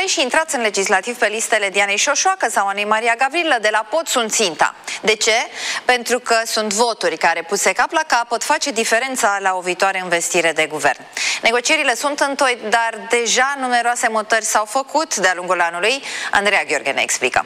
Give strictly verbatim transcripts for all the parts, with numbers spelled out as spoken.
și intrați în legislativ pe listele Dianei Șoșoacă sau Anei Maria Gavrilă de la Pod sunt ținta. De ce? Pentru că sunt voturi care, puse cap la cap, pot face diferența la o viitoare investire de guvern. Negocierile sunt întoi, dar deja numeroase mutări s-au făcut de-a lungul anului. Andreea Gheorghe ne explică.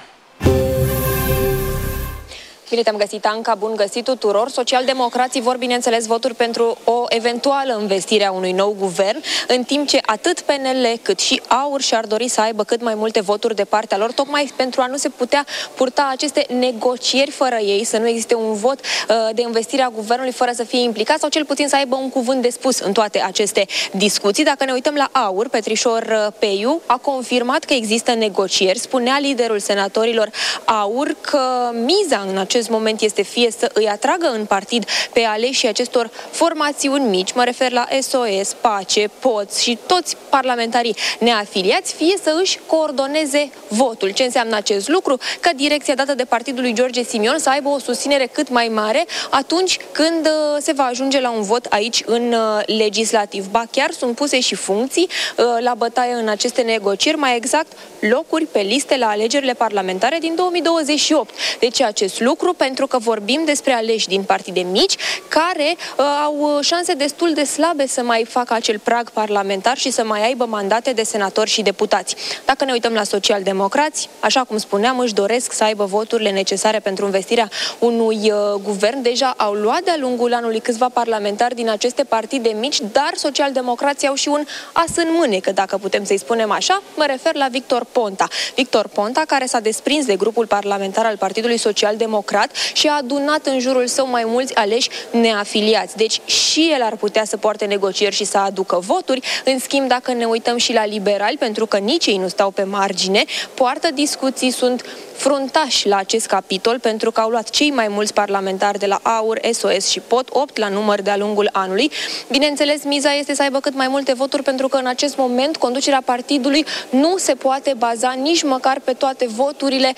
Bine te-am găsit, Anca, bun găsit tuturor. Socialdemocrații vor, bineînțeles, voturi pentru o eventuală investire a unui nou guvern, în timp ce atât P N L cât și AUR și-ar dori să aibă cât mai multe voturi de partea lor, tocmai pentru a nu se putea purta aceste negocieri fără ei, să nu existe un vot uh, de investire a guvernului fără să fie implicat sau cel puțin să aibă un cuvânt de spus în toate aceste discuții. Dacă ne uităm la AUR, Petrișor Peiu a confirmat că există negocieri. Spunea liderul senatorilor AUR că miza în acest moment este fie să îi atragă în partid pe aleșii acestor formațiuni mici, mă refer la S O S, Pace, Poț și toți parlamentarii neafiliați, fie să își coordoneze votul. Ce înseamnă acest lucru? Că direcția dată de partidul lui George Simion să aibă o susținere cât mai mare atunci când se va ajunge la un vot aici în legislativ. Ba chiar sunt puse și funcții la bătaie în aceste negocieri, mai exact locuri pe liste la alegerile parlamentare din două mii douăzeci și opt. De ce acest lucru? Pentru că vorbim despre aleși din partide mici care uh, au șanse destul de slabe să mai facă acel prag parlamentar și să mai aibă mandate de senatori și deputați. Dacă ne uităm la socialdemocrați, așa cum spuneam, își doresc să aibă voturile necesare pentru investirea unui uh, guvern. Deja au luat de-a lungul anului câțiva parlamentari din aceste partide mici, dar socialdemocrații au și un as în mânecă, dacă putem să-i spunem așa. Mă refer la Victor Ponta. Victor Ponta, care s-a desprins de grupul parlamentar al Partidului Social-Democrat și a adunat în jurul său mai mulți aleși neafiliați. Deci și el ar putea să poarte negocieri și să aducă voturi. În schimb, dacă ne uităm și la liberali, pentru că nici ei nu stau pe margine, poartă discuții, sunt fruntași la acest capitol, pentru că au luat cei mai mulți parlamentari de la AUR, S O S și Pot, opt la număr de-a lungul anului. Bineînțeles, miza este să aibă cât mai multe voturi, pentru că în acest moment conducerea partidului nu se poate baza nici măcar pe toate voturile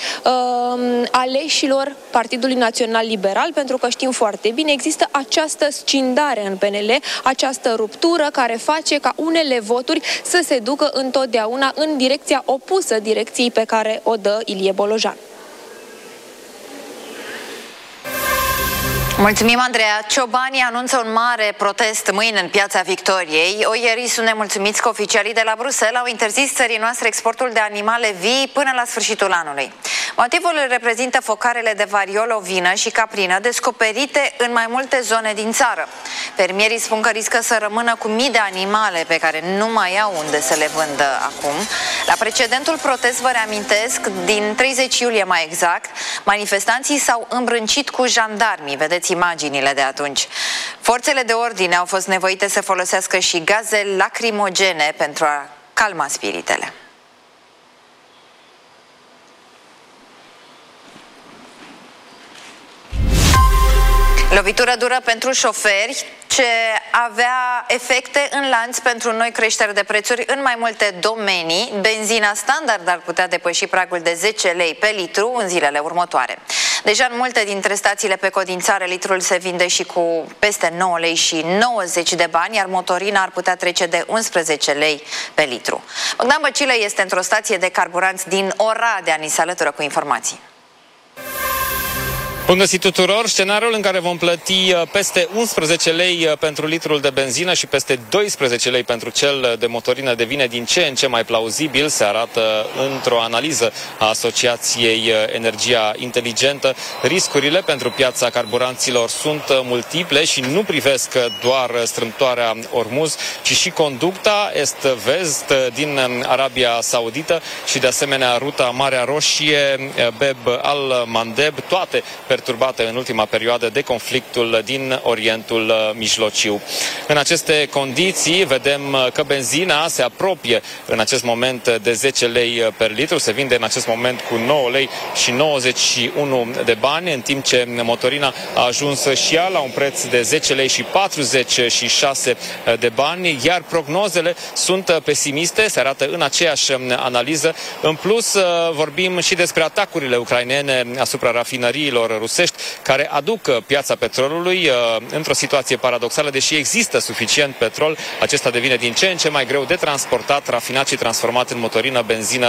uh, aleșilor Partidului Național Liberal, pentru că știm foarte bine, există această scindare în P N L, această ruptură care face ca unele voturi să se ducă întotdeauna în direcția opusă direcției pe care o dă Ilie Bolojan. Mulțumim, Andreea. Ciobanii anunță un mare protest mâine în Piața Victoriei. Oierii sunt nemulțumiți că oficialii de la Bruxelles au interzis țării noastre exportul de animale vii până la sfârșitul anului. Motivul îl reprezintă focarele de variolă ovină și caprină descoperite în mai multe zone din țară. Fermierii spun că riscă să rămână cu mii de animale pe care nu mai au unde să le vândă acum. La precedentul protest, vă reamintesc, din treizeci iulie mai exact, manifestanții s-au îmbrâncit cu jandarmii. Vedeți imaginile de atunci. Forțele de ordine au fost nevoite să folosească și gaze lacrimogene pentru a calma spiritele. Lovitură dură pentru șoferi, ce avea efecte în lanț pentru noi creșteri de prețuri în mai multe domenii. Benzina standard ar putea depăși pragul de zece lei pe litru în zilele următoare. Deja în multe dintre stațiile pe cod din țară, litrul se vinde și cu peste nouă lei și nouăzeci de bani, iar motorina ar putea trece de unsprezece lei pe litru. Bogdan Băcilă este într-o stație de carburanți din Oradea, ni se alătură cu informații. Bun găsit tuturor! Scenariul în care vom plăti peste unsprezece lei pentru litrul de benzină și peste doisprezece lei pentru cel de motorină devine din ce în ce mai plauzibil, se arată într-o analiză a Asociației Energia Inteligentă. Riscurile pentru piața carburanților sunt multiple și nu privesc doar strâmtoarea Ormuz, ci și conducta est-vest din Arabia Saudită și de asemenea ruta Marea Roșie, Beb al-Mandeb, toate perturbate în ultima perioadă de conflictul din Orientul Mijlociu. În aceste condiții vedem că benzina se apropie în acest moment de zece lei per litru, se vinde în acest moment cu nouă lei și nouăzeci și unu de bani, în timp ce motorina a ajuns și ea la un preț de zece lei și patruzeci și șase de bani, iar prognozele sunt pesimiste, se arată în aceeași analiză. În plus, vorbim și despre atacurile ucrainene asupra rafinăriilor rusești, care aduc piața petrolului într-o situație paradoxală. Deși există suficient petrol, acesta devine din ce în ce mai greu de transportat, rafinat și transformat în motorină, benzină